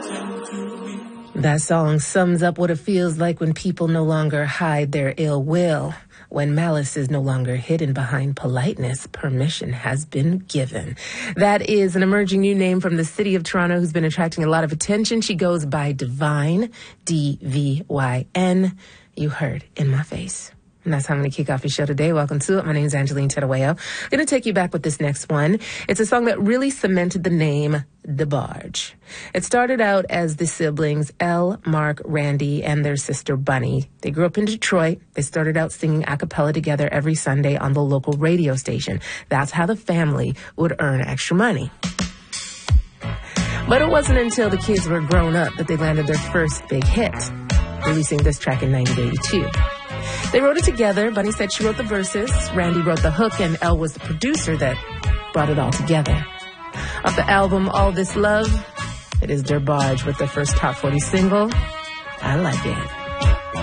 That song sums up what it feels like when people no longer hide their ill will. When malice is no longer hidden behind politeness, permission has been given. That is an emerging new name from the city of Toronto who's been attracting a lot of attention. She goes by Divine, D-V-Y-N. You heard In My Face. And that's how I'm going to kick off your show today. Welcome to it. My name is Angeline Terueo. I'm going to take you back with this next one. It's a song that really cemented the name DeBarge. It started out as the siblings, Elle, Mark, Randy, and their sister Bunny. They grew up in Detroit. They started out singing a cappella together every Sunday on the local radio station. That's how the family would earn extra money. But it wasn't until the kids were grown up that they landed their first big hit, releasing this track in 1982. They wrote it together. Bunny said she wrote the verses, Randy wrote the hook, and Elle was the producer that brought it all together. Off the album All This Love, it is DeBarge with their first top 40 single, I Like It.